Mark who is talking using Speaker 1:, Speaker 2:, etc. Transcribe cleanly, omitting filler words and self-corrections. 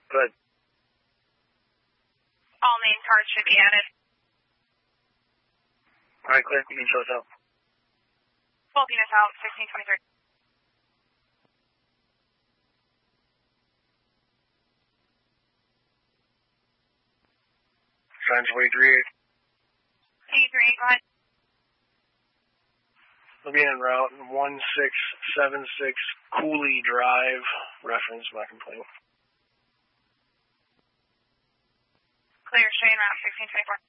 Speaker 1: Good.
Speaker 2: All main cars should be added.
Speaker 1: All right, clear. You can show us out.
Speaker 2: Both units out, 1623.
Speaker 1: Signs of 838.
Speaker 2: 838, go ahead.
Speaker 1: We'll be en route 1676 Cooley Drive. Reference my complaint.
Speaker 2: Clear, straight route, 1624.